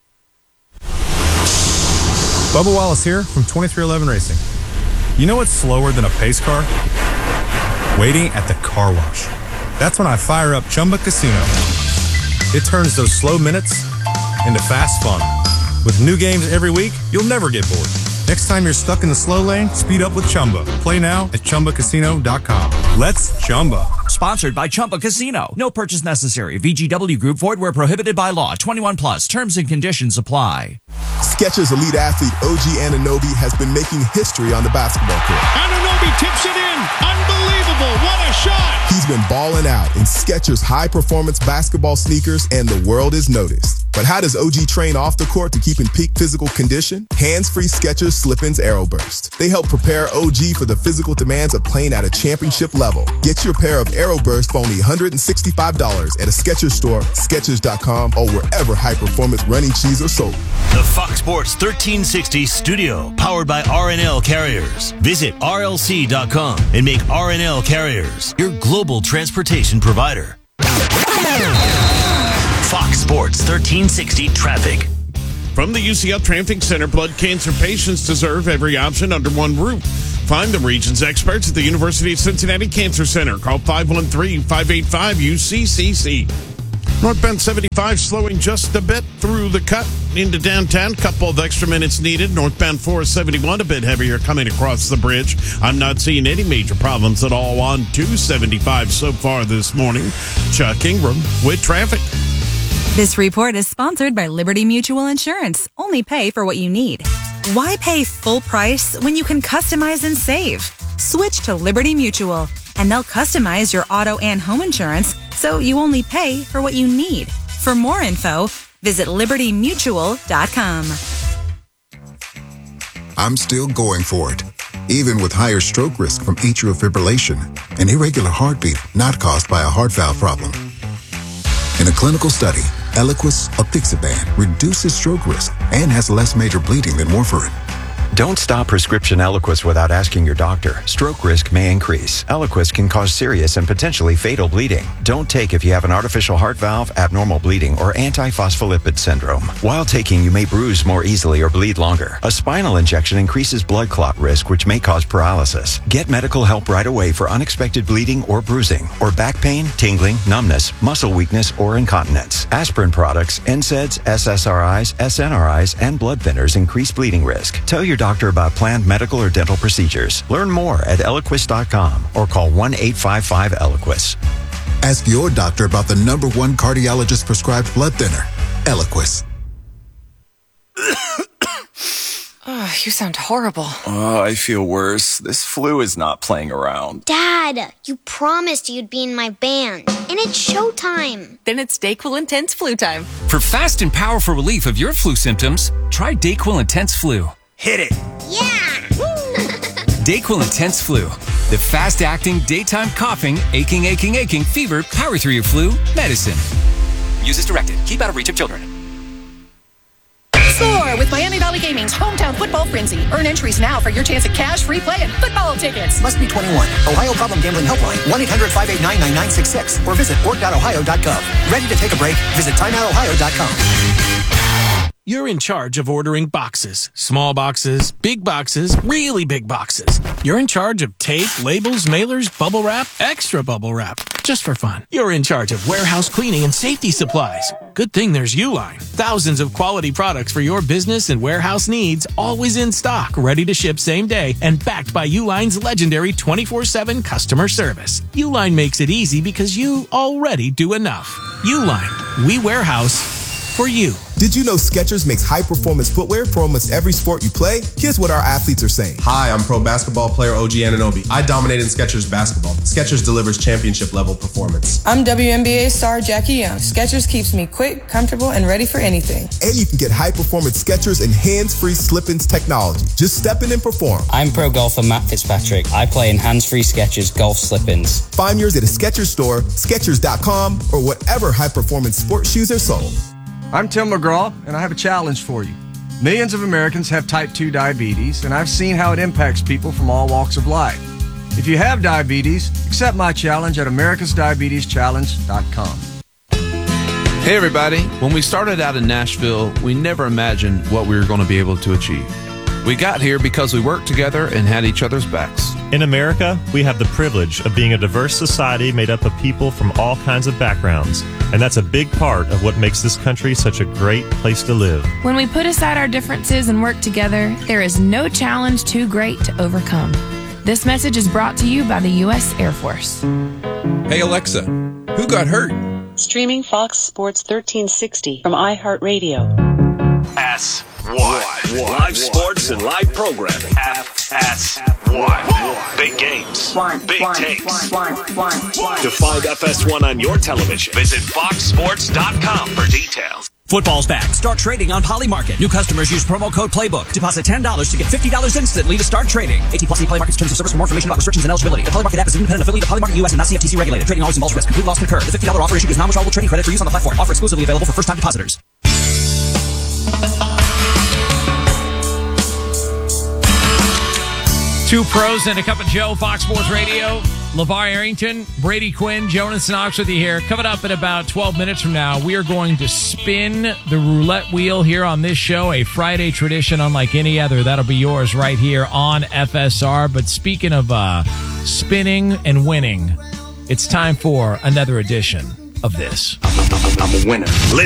Bubba Wallace here from 2311 Racing. You know what's slower than a pace car? Waiting at the car wash. That's when I fire up Chumba Casino. It turns those slow minutes into fast fun. With new games every week, you'll never get bored. Next time you're stuck in the slow lane, speed up with Chumba. Play now at ChumbaCasino.com. Let's Chumba. Sponsored by Chumba Casino. No purchase necessary. VGW Group. Void where prohibited by law. 21 plus. Terms and conditions apply. Skechers elite athlete OG Anunoby has been making history on the basketball court. Anunoby tips it in. Unbelievable. What a shot. He's been balling out in Skechers high-performance basketball sneakers, and the world is noticed. But how does OG train off the court to keep in peak physical condition? Hands-free Skechers Slip-ins AeroBurst. They help prepare OG for the physical demands of playing at a championship level. Get your pair of AeroBurst for only $165 at a Skechers store, Skechers.com, or wherever high-performance running shoes are sold. The Fox Sports 1360 studio, powered by RNL Carriers. Visit RLC.com and make RNL Carriers your global transportation provider. Fox Sports 1360 traffic. From the UCL Traffic Center, blood cancer patients deserve every option under one roof. Find the region's experts at the University of Cincinnati Cancer Center. Call 513-585-UCCC. Northbound 75 slowing just a bit through the cut into downtown. Couple of extra minutes needed. Northbound 471 a bit heavier coming across the bridge. I'm not seeing any major problems at all on 275 so far this morning. Chuck Ingram with traffic. This report is sponsored by Liberty Mutual Insurance. Only pay for what you need. Why pay full price when you can customize and save? Switch to Liberty Mutual, and they'll customize your auto and home insurance so you only pay for what you need. For more info, visit libertymutual.com. I'm still going for it, even with higher stroke risk from atrial fibrillation, an irregular heartbeat not caused by a heart valve problem. In a clinical study, Eliquis apixaban reduces stroke risk and has less major bleeding than warfarin. Don't stop prescription Eliquis without asking your doctor. Stroke risk may increase. Eliquis can cause serious and potentially fatal bleeding. Don't take if you have an artificial heart valve, abnormal bleeding, or antiphospholipid syndrome. While taking, you may bruise more easily or bleed longer. A spinal injection increases blood clot risk, which may cause paralysis. Get medical help right away for unexpected bleeding or bruising, or back pain, tingling, numbness, muscle weakness, or incontinence. Aspirin products, NSAIDs, SSRIs, SNRIs, and blood thinners increase bleeding risk. Tell your doctor about planned medical or dental procedures. Learn more at Eliquis.com or call 1-855-ELIQUIS. Ask your doctor about the #1 cardiologist prescribed blood thinner, Eliquis. Oh, you sound horrible. Oh, I feel worse. This flu is not playing around. Dad, you promised you'd be in my band, and it's showtime. Then it's DayQuil Intense Flu time. For fast and powerful relief of your flu symptoms, try DayQuil Intense Flu. Hit it. Yeah. DayQuil Intense Flu. The fast-acting, daytime coughing, aching, fever, power through your flu medicine. Use as directed. Keep out of reach of children. Score with Miami Valley Gaming's Hometown Football Frenzy. Earn entries now for your chance at cash, free play, and football tickets. Must be 21. Ohio Problem Gambling Helpline. 1-800-589-9966 or visit org.ohio.gov. Ready to take a break? Visit timeoutohio.com. You're in charge of ordering boxes. Small boxes, big boxes, really big boxes. You're in charge of tape, labels, mailers, bubble wrap, extra bubble wrap. Just for fun. You're in charge of warehouse cleaning and safety supplies. Good thing there's Uline. Thousands of quality products for your business and warehouse needs, always in stock, ready to ship same day, and backed by Uline's legendary 24/7 customer service. Uline makes it easy because you already do enough. Uline. We warehouse for you. Did you know Skechers makes high-performance footwear for almost every sport you play? Here's what our athletes are saying. Hi, I'm pro basketball player OG Anunoby. I dominated Skechers basketball. Skechers delivers championship-level performance. I'm WNBA star Jackie Young. Skechers keeps me quick, comfortable, and ready for anything. And you can get high-performance Skechers and hands-free slip-ins technology. Just step in and perform. I'm pro golfer Matt Fitzpatrick. I play in hands-free Skechers golf slip-ins. Find yours at a Skechers store, Skechers.com, or whatever high-performance sports shoes are sold. I'm Tim McGraw, and I have a challenge for you. Millions of Americans have type 2 diabetes, and I've seen how it impacts people from all walks of life. If you have diabetes, accept my challenge at americasdiabeteschallenge.com. Hey everybody, when we started out in Nashville, we never imagined what we were going to be able to achieve. We got here because we worked together and had each other's backs. In America, we have the privilege of being a diverse society made up of people from all kinds of backgrounds, and that's a big part of what makes this country such a great place to live. When we put aside our differences and work together, there is no challenge too great to overcome. This message is brought to you by the U.S. Air Force. Hey Alexa, who got hurt? Streaming Fox Sports 1360 from iHeartRadio. FS1. Live sports and live programming. FS1. Big games. Big takes. To find FS1 on your television, visit foxsports.com for details. Football's back. Start trading on Poly Market. New customers use promo code Playbook. Deposit $10 to get $50 instantly to start trading. 18+ Poly Market's terms of service. For more information about restrictions and eligibility. The Poly Market app is an independent affiliate of Poly Market US and not CFTC regulated. Trading always involves risk. Complete loss can occur. The $50 offer issued is non-withdrawable trading credit for use on the platform. Offer exclusively available for first-time depositors. Two pros and a cup of Joe, Fox Sports Radio. LeVar Arrington, Brady Quinn, Jonas Knox with you here. Coming up in about 12 minutes from now, we are going to spin the roulette wheel here on this show, a Friday tradition unlike any other. That'll be yours right here on FSR. But speaking of spinning and winning, it's time for another edition of this. I'm a winner. Listen.